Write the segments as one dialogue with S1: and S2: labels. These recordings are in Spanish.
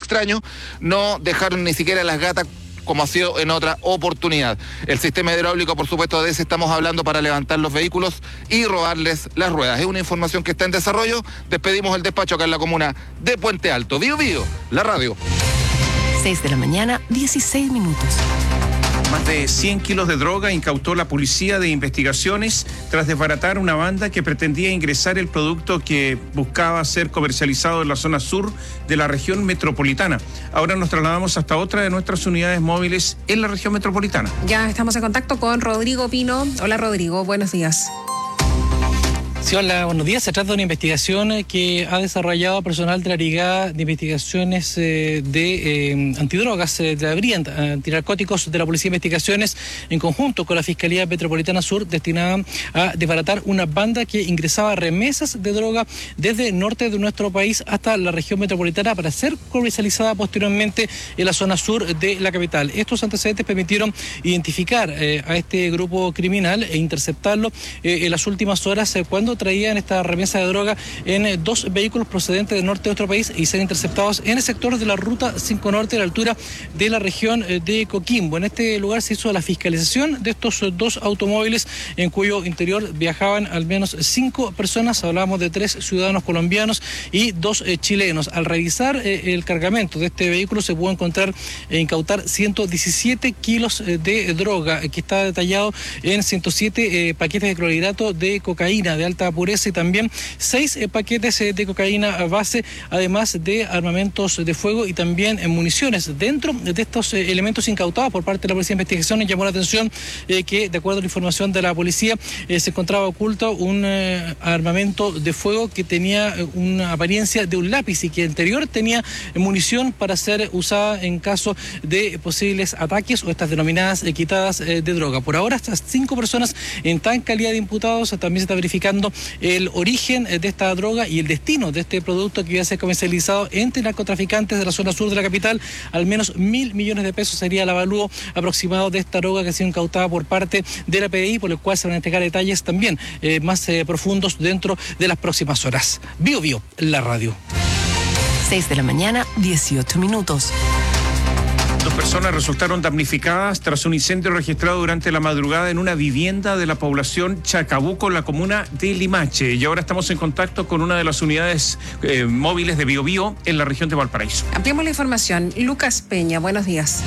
S1: extraño, no dejaron ni siquiera las gatas como ha sido en otra oportunidad. El sistema hidráulico, por supuesto, de ese estamos hablando para levantar los vehículos y robarles las ruedas. Es una información que está en desarrollo. Despedimos el despacho acá en la comuna de Puente Alto. Bío Bío, la radio.
S2: 6 de la mañana, 16 minutos.
S3: Más de 100 kilos de droga incautó la Policía de Investigaciones tras desbaratar una banda que pretendía ingresar el producto que buscaba ser comercializado en la zona sur de la región metropolitana. Ahora nos trasladamos hasta otra de nuestras unidades móviles en la región metropolitana.
S4: Ya estamos en contacto con Rodrigo Pino. Hola Rodrigo, buenos días.
S5: Sí, hola, buenos días. Se trata de una investigación que ha desarrollado personal de la Brigada de Investigaciones de Antidrogas, de la Brigada Antinarcóticos de la Policía de Investigaciones, en conjunto con la Fiscalía Metropolitana Sur, destinada a desbaratar una banda que ingresaba remesas de droga desde el norte de nuestro país hasta la región metropolitana para ser comercializada posteriormente en la zona sur de la capital. Estos antecedentes permitieron identificar a este grupo criminal e interceptarlo en las últimas horas cuando traían esta remesa de droga en 2 vehículos procedentes del norte de nuestro país y ser interceptados en el sector de la Ruta 5 Norte a la altura de la región de Coquimbo. En este lugar se hizo la fiscalización de estos 2 automóviles en cuyo interior viajaban al menos 5 personas. Hablábamos de 3 ciudadanos colombianos y 2 chilenos. Al revisar el cargamento de este vehículo se pudo encontrar e incautar 117 kilos de droga que está detallado en 107 paquetes de clorhidrato de cocaína de alta pureza y también 6 paquetes de cocaína base, además de armamentos de fuego y también municiones. Dentro de estos elementos incautados por parte de la Policía de Investigaciones llamó la atención que, de acuerdo a la información de la policía, se encontraba oculto un armamento de fuego que tenía una apariencia de un lápiz y que en interior tenía munición para ser usada en caso de posibles ataques o estas denominadas quitadas de droga. Por ahora, estas 5 personas están en calidad de imputados. También se está verificando el origen de esta droga y el destino de este producto que iba a ser comercializado entre narcotraficantes de la zona sur de la capital. Al menos 1.000 millones de pesos sería el avalúo aproximado de esta droga que ha sido incautada por parte de la PDI, por el cual se van a entregar detalles también más profundos dentro de las próximas horas. Bío Bío, la radio.
S2: 6 de la mañana, 18 minutos.
S3: 2 personas resultaron damnificadas tras un incendio registrado durante la madrugada en una vivienda de la población Chacabuco, en la comuna de Limache. Y ahora estamos en contacto con una de las unidades móviles de Bío Bío en la región de Valparaíso.
S4: Ampliamos la información. Lucas Peña, buenos días.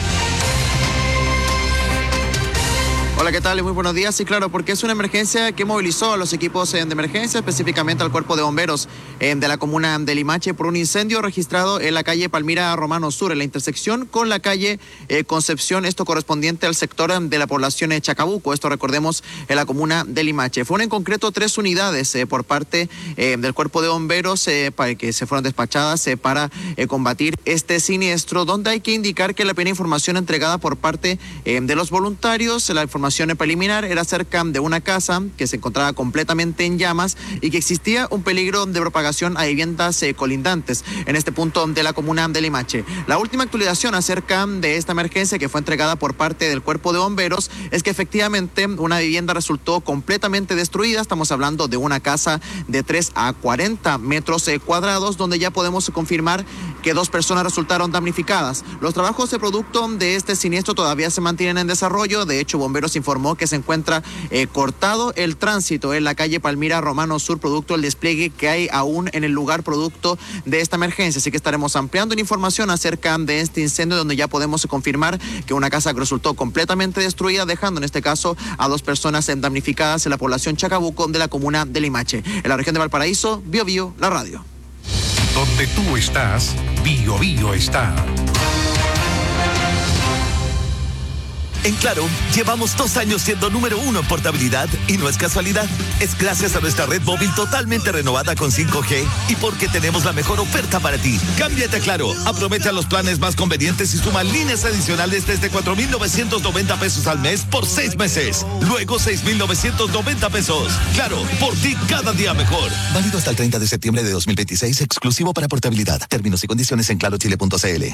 S6: Hola, ¿qué tal? Muy buenos días. Sí, claro, porque es una emergencia que movilizó a los equipos de emergencia, específicamente al cuerpo de bomberos de la comuna de Limache por un incendio registrado en la calle Palmira Romano Sur, en la intersección con la calle Concepción, esto correspondiente al sector de la población de Chacabuco, esto recordemos en la comuna de Limache. Fueron en concreto 3 unidades por parte del cuerpo de bomberos que se fueron despachadas para combatir este siniestro, donde hay que indicar que la primera información entregada por parte de los voluntarios, la información preliminar era cerca de una casa que se encontraba completamente en llamas y que existía un peligro de propagación a viviendas colindantes en este punto de la comuna de Limache. La última actualización acerca de esta emergencia que fue entregada por parte del cuerpo de bomberos es que efectivamente una vivienda resultó completamente destruida. Estamos hablando de una casa de 3 a 40 metros cuadrados, donde ya podemos confirmar que 2 personas resultaron damnificadas. Los trabajos de producto de este siniestro todavía se mantienen en desarrollo. De hecho, bomberos informó que se encuentra cortado el tránsito en la calle Palmira Romano Sur, producto del despliegue que hay aún en el lugar producto de esta emergencia. Así que estaremos ampliando la información acerca de este incendio, donde ya podemos confirmar que una casa resultó completamente destruida, dejando en este caso a 2 personas damnificadas en la población Chacabuco de la comuna de Limache. En la región de Valparaíso, Bío Bío, la radio.
S7: Donde tú estás, Bío Bío está.
S8: En Claro, llevamos 2 años siendo número 1 en portabilidad y no es casualidad. Es gracias a nuestra red móvil totalmente renovada con 5G y porque tenemos la mejor oferta para ti. Cámbiate a Claro, aprovecha los planes más convenientes y suma líneas adicionales desde 4,990 pesos al mes por 6 meses. Luego 6,990 pesos. Claro, por ti cada día mejor. Válido hasta el 30 de septiembre de 2026, exclusivo para portabilidad. Términos y condiciones en clarochile.cl.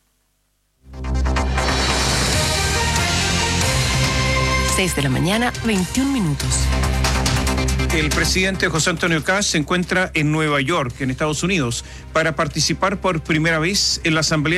S2: 6 de la mañana, 21 minutos.
S3: El presidente José Antonio Kast se encuentra en Nueva York, en Estados Unidos, para participar por primera vez en la Asamblea